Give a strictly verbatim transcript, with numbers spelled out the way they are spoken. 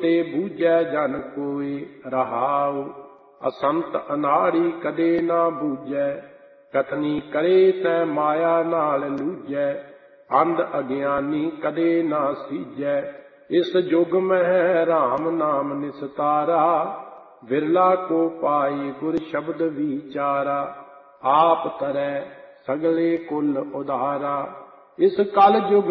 ਤੇ ਬੂਝੈ ਜਨ ਕੋਇ। ਰਹਾਉ ਅਸੰਤ ਅਨਾੜੀ ਕਦੇ ਨਾ ਬੂਝੈ, ਕਤਨੀ ਕਰੇ ਤੈ ਮਾਇਆ ਨਾਲ ਲੂਝੈ। ਅੰਧ ਅਗਿਆਨੀ ਕਦੇ ਨਾ ਸੀਝੈ, ਇਸ ਜੁਗ ਮਹਿ ਰਾਮ ਨਾਮ ਨਿਸਤਾਰਾ। ਬਿਰਲਾ ਕੋ ਪਾਈ ਗੁਰ ਸ਼ਬਦ ਵਿਚਾਰਾ, ਆਪ ਤਰੈ ਸਗਲੇ ਕੁਲ ਉਧਾਰਾ। ਇਸ ਕਲ ਜੁਗ